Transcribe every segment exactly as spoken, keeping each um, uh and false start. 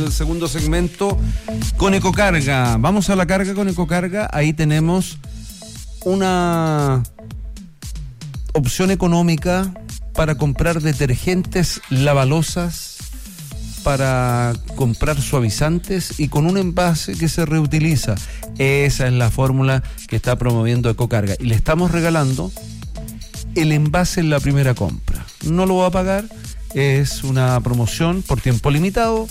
El segundo segmento con Ecocarga. Vamos a la carga con Ecocarga. Ahí tenemos una opción económica para comprar detergentes, lavalosas, para comprar suavizantes y con un envase que se reutiliza. Esa es la fórmula que está promoviendo Ecocarga. Y le estamos regalando el envase en la primera compra. No lo va a pagar. Es una promoción por tiempo limitado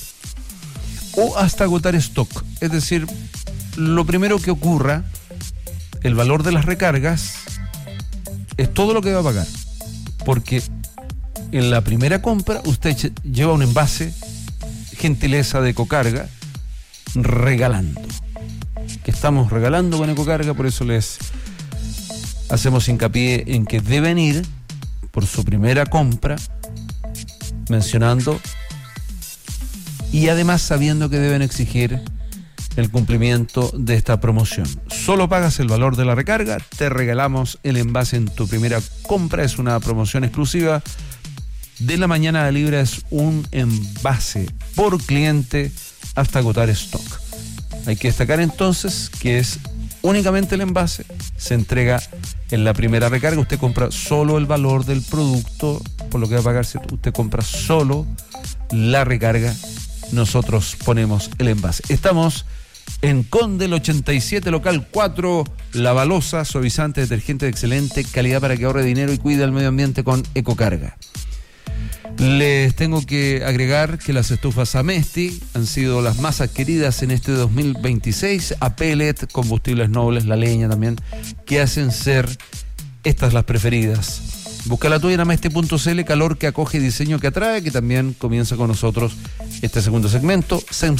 o hasta agotar stock. Es decir, lo primero que ocurra, el valor de las recargas es todo lo que va a pagar, porque en la primera compra usted lleva un envase, gentileza de Ecocarga, regalando, que estamos regalando con Ecocarga. Por eso les hacemos hincapié en que deben ir por su primera compra mencionando y además sabiendo que deben exigir el cumplimiento de esta promoción. Solo pagas el valor de la recarga, te regalamos el envase en tu primera compra. Es una promoción exclusiva de La Mañana Libre. Es un envase por cliente hasta agotar stock. Hay que destacar entonces que es únicamente el envase, se entrega en la primera recarga. Usted compra solo el valor del producto, por lo que va a pagarse, usted compra solo la recarga. Nosotros ponemos el envase. Estamos en Conde el ochenta y siete, local cuatro, Lavalosa, suavizante, detergente de excelente calidad para que ahorre dinero y cuide al medio ambiente con Ecocarga. Les tengo que agregar que las estufas Amesti han sido las más adquiridas en este dos mil veintiséis, a pellet, combustibles nobles, la leña también, que hacen ser estas las preferidas. Busca la tuya en amesti punto c l, calor que acoge, diseño que atrae, que también comienza con nosotros este segundo segmento.